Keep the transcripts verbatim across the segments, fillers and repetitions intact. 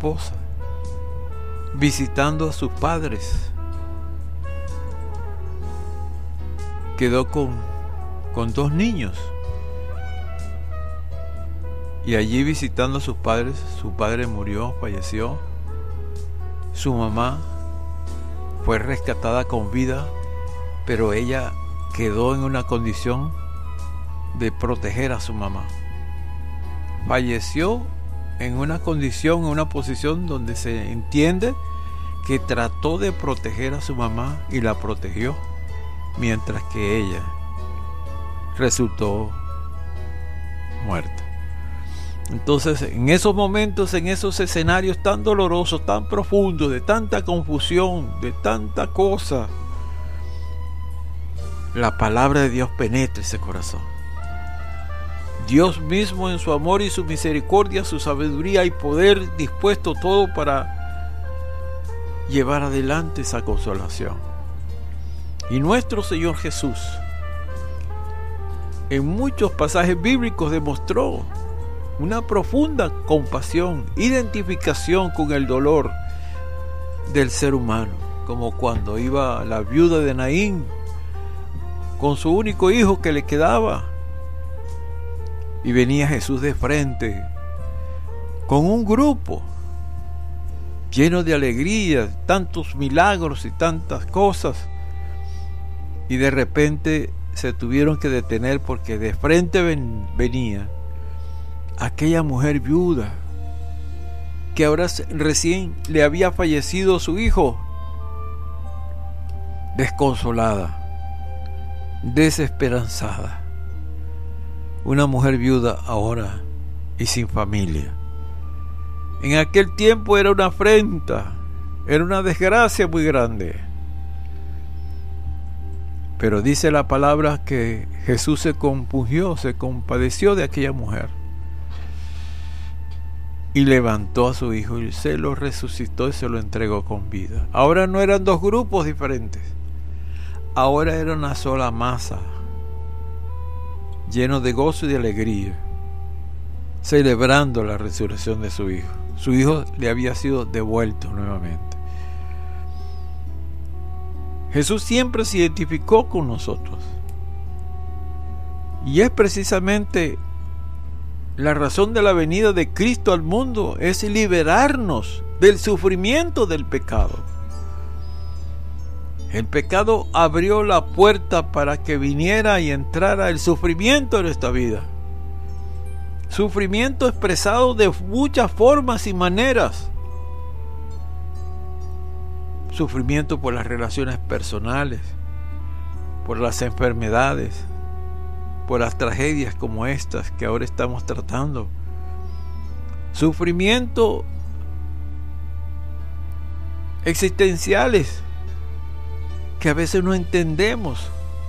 esposa, visitando a sus padres. Quedó con, con dos niños. Y allí visitando a sus padres, su padre murió, falleció. Su mamá fue rescatada con vida, pero ella quedó en una condición de proteger a su mamá. Falleció en una condición, en una posición donde se entiende que trató de proteger a su mamá y la protegió, mientras que ella resultó muerta. Entonces, en esos momentos, en esos escenarios tan dolorosos, tan profundos, de tanta confusión, de tanta cosa, la palabra de Dios penetra ese corazón. Dios mismo, en su amor y su misericordia, su sabiduría y poder, dispuesto todo para llevar adelante esa consolación. Y nuestro Señor Jesús, en muchos pasajes bíblicos, demostró una profunda compasión, identificación con el dolor del ser humano, como cuando iba la viuda de Naín con su único hijo que le quedaba, y venía Jesús de frente con un grupo lleno de alegría, tantos milagros y tantas cosas, y de repente se tuvieron que detener porque de frente ven, venía aquella mujer viuda que ahora recién le había fallecido su hijo, desconsolada, desesperanzada, una mujer viuda ahora y sin familia. En aquel tiempo era una afrenta, era una desgracia muy grande. Pero dice la palabra que Jesús se compungió, se compadeció de aquella mujer y levantó a su hijo y se lo resucitó y se lo entregó con vida. Ahora no eran dos grupos diferentes, ahora era una sola masa, lleno de gozo y de alegría, celebrando la resurrección de su hijo. Su hijo le había sido devuelto nuevamente. Jesús siempre se identificó con nosotros, y es precisamente la razón de la venida de Cristo al mundo, es liberarnos del sufrimiento del pecado. El pecado abrió la puerta para que viniera y entrara el sufrimiento en nuestra vida. Sufrimiento expresado de muchas formas y maneras. Sufrimiento por las relaciones personales, por las enfermedades, por las tragedias como estas que ahora estamos tratando. Sufrimiento existenciales que a veces no entendemos.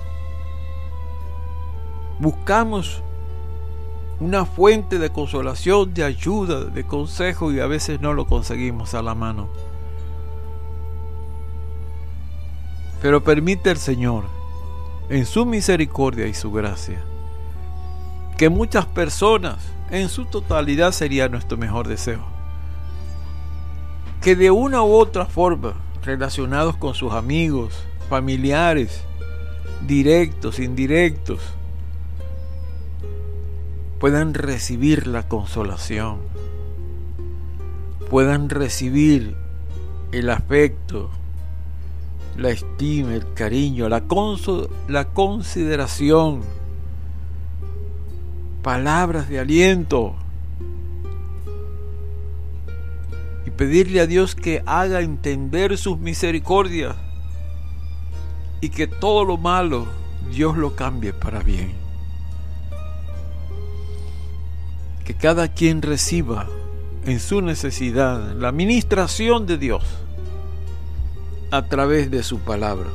Buscamos una fuente de consolación, de ayuda, de consejo, y a veces no lo conseguimos a la mano. Pero permite el Señor, en su misericordia y su gracia, que muchas personas, en su totalidad sería nuestro mejor deseo, que de una u otra forma, relacionados con sus amigos, familiares, directos, indirectos, puedan recibir la consolación, puedan recibir el afecto, la estima, el cariño, la, conso- la consideración, palabras de aliento, y pedirle a Dios que haga entender sus misericordias y que todo lo malo Dios lo cambie para bien. Que cada quien reciba en su necesidad la ministración de Dios a través de su palabra.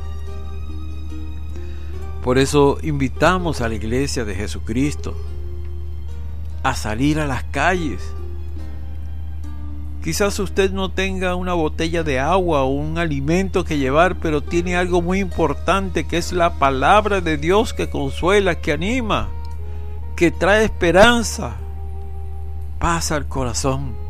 Por eso invitamos a la Iglesia de Jesucristo a salir a las calles. Quizás usted no tenga una botella de agua o un alimento que llevar, pero tiene algo muy importante, que es la palabra de Dios, que consuela, que anima, que trae esperanza, paz al corazón.